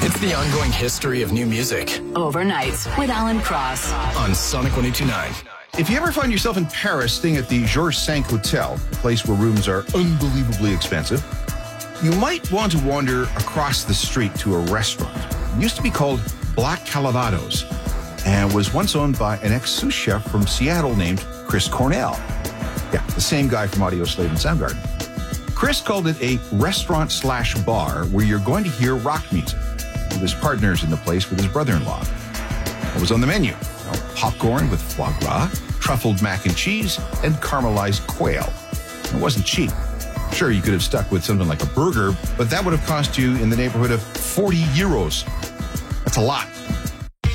It's the ongoing history of new music Overnights with Alan Cross. on Sonic 102.9. If you ever find yourself in Paris staying at the Georges V Hotel, a place where rooms are unbelievably expensive, you might want to wander across the street to a restaurant. It used to be called Black Calavados and was once owned by an ex-sous chef from Seattle named Chris Cornell. Yeah, the same guy from Audio Slave and Soundgarden. Chris called it a restaurant/bar where you're going to hear rock music. He was partners in the place with his brother-in-law. What was on the menu? Well, popcorn with foie gras, truffled mac and cheese, and caramelized quail. It wasn't cheap. Sure, you could have stuck with something like a burger, but that would have cost you in the neighborhood of 40 euros. That's a lot.